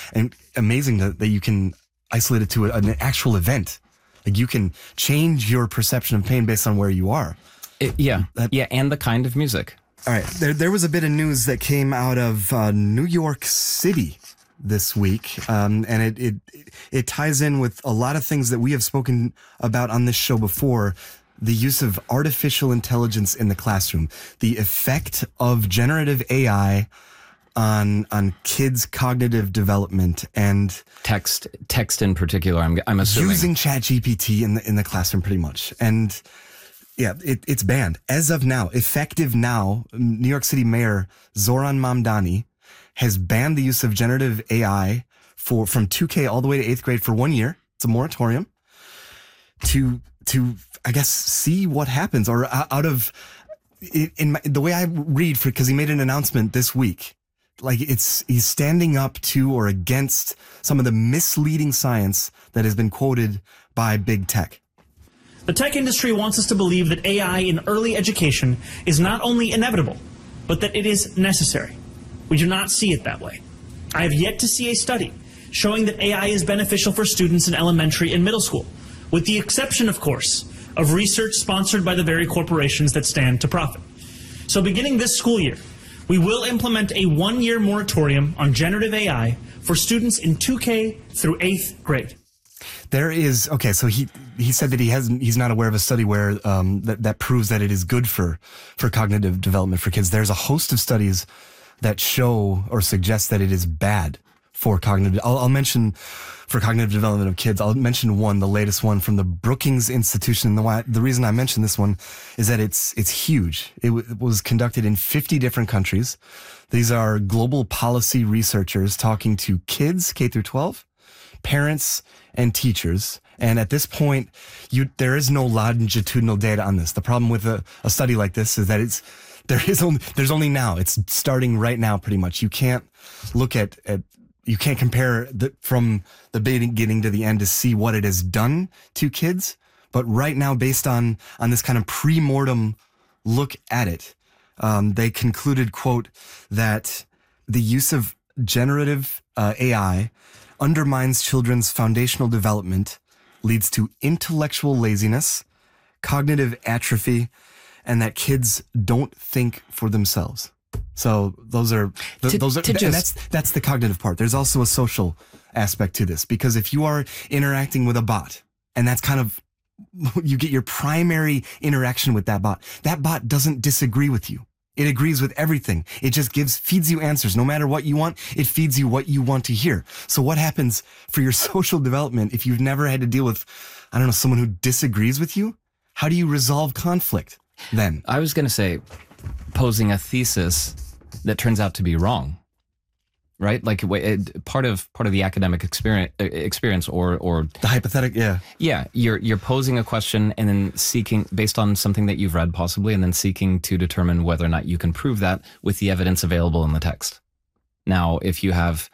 And amazing that you can isolate it to an actual event. Like you can change your perception of pain based on where you are. And the kind of music. All right. There was a bit of news that came out of New York City this week, and it ties in with a lot of things that we have spoken about on this show before. The use of artificial intelligence in the classroom, the effect of generative AI on kids' cognitive development, and text in particular. I'm assuming using ChatGPT in the classroom pretty much. And yeah, it's banned as of now, effective now. New York City Mayor Zoran Mamdani has banned the use of generative AI from 2K all the way to 8th grade for 1 year. It's a moratorium to I guess see what happens, or out of the way I read, because he made an announcement this week. Like he's standing up to or against some of the misleading science that has been quoted by big tech. The tech industry wants us to believe that AI in early education is not only inevitable, but that it is necessary. We do not see it that way. I have yet to see a study showing that AI is beneficial for students in elementary and middle school, with the exception, of course, of research sponsored by the very corporations that stand to profit. So beginning this school year, we will implement a 1-year moratorium on generative AI for students in 2K through 8th grade. There is, okay, so he said that he's not aware of a study where that proves that it is good for cognitive development for kids. There's a host of studies that show or suggest that it is bad for cognitive. I'll mention for cognitive development of kids. I'll mention one, the latest one from the Brookings Institution. The reason I mention this one is that it's huge. It was conducted in 50 different countries. These are global policy researchers talking to kids K through 12, parents, and teachers. And at this point, there is no longitudinal data on this. The problem with a study like this is that there's only now. It's starting right now, pretty much. You can't look at you can't compare from the beginning to the end to see what it has done to kids. But right now, based on this kind of pre-mortem look at it, they concluded, quote, that the use of generative AI undermines children's foundational development, leads to intellectual laziness, cognitive atrophy, and that kids don't think for themselves. So that's the cognitive part. There's also a social aspect to this, because if you are interacting with a bot, and that's kind of, you get your primary interaction with that bot doesn't disagree with you. It agrees with everything. It just feeds you answers. No matter what you want, it feeds you what you want to hear. So what happens for your social development if you've never had to deal with, I don't know, someone who disagrees with you? How do you resolve conflict then? I was going to say, posing a thesis that turns out to be wrong, right? Like part of the academic experience or the hypothetical, you're posing a question and then seeking, based on something that you've read possibly, and then seeking to determine whether or not you can prove that with the evidence available in the text. Now, if you have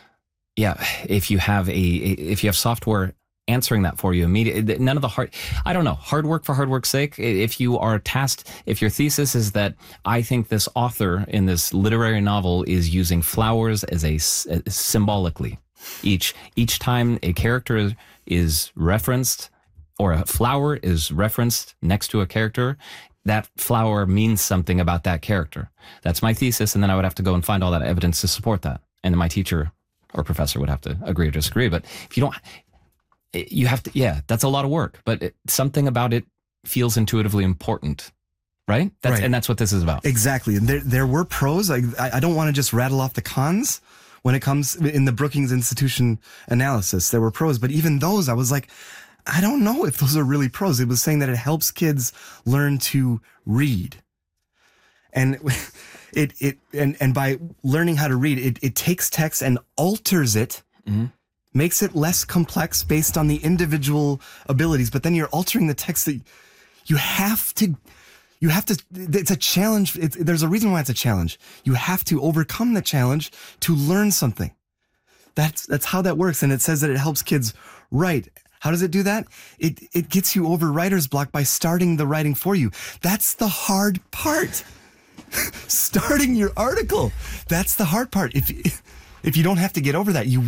software answering that for you immediately, none of the hard work for hard work's sake. If you are tasked, if your thesis is that I think this author in this literary novel is using flowers as symbolically, each time a character is referenced or a flower is referenced next to a character, that flower means something about that character. That's my thesis, and then I would have to go and find all that evidence to support that, and then my teacher or professor would have to agree or disagree. But if you don't, you have to, that's a lot of work, but something about it feels intuitively important, right? And that's what this is about. Exactly. And there were pros. I don't want to just rattle off the cons when it comes in the Brookings Institution analysis. There were pros, but even those, I was like, I don't know if those are really pros. It was saying that it helps kids learn to read. And and by learning how to read, it takes text and alters it, makes it less complex based on the individual abilities. But then you're altering the text that you have to, it's a challenge. There's a reason why it's a challenge. You have to overcome the challenge to learn something. That's how that works. And it says that it helps kids write. How does it do that? It gets you over writer's block by starting the writing for you. That's the hard part. Starting your article. That's the hard part. If you don't have to get over that, you